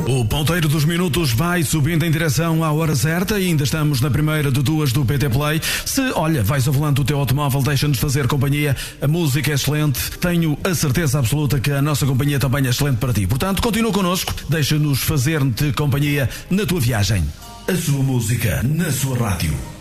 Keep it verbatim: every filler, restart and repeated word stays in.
O ponteiro dos minutos vai subindo em direção à hora certa e ainda estamos na primeira de duas do P T Play. Se, olha, vais ao volante do teu automóvel, deixa-nos fazer companhia. A música é excelente. Tenho a certeza absoluta que a nossa companhia também é excelente para ti. Portanto, continua connosco. Deixa-nos fazer-te companhia na tua viagem. A sua música, na sua rádio.